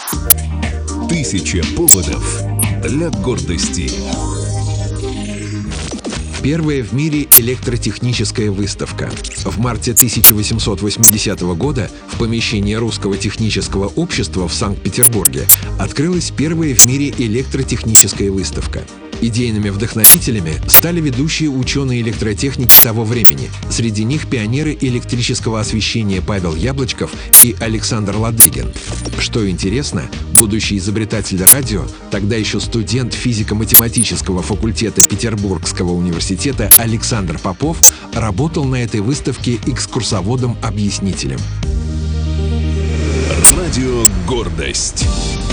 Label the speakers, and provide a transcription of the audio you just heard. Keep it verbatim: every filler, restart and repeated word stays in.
Speaker 1: Тысяча поводов для гордости.
Speaker 2: Первая в мире электротехническая выставка. В марте тысяча восемьсот восьмидесятого года в помещении Русского технического общества в Санкт-Петербурге открылась первая в мире электротехническая выставка. Идейными вдохновителями стали ведущие ученые электротехники того времени. Среди них пионеры электрического освещения Павел Яблочков и Александр Ладыгин. Что интересно, будущий изобретатель радио, тогда еще студент физико-математического факультета Петербургского университета Александр Попов, работал на этой выставке экскурсоводом-объяснителем.
Speaker 1: Радио «Гордость».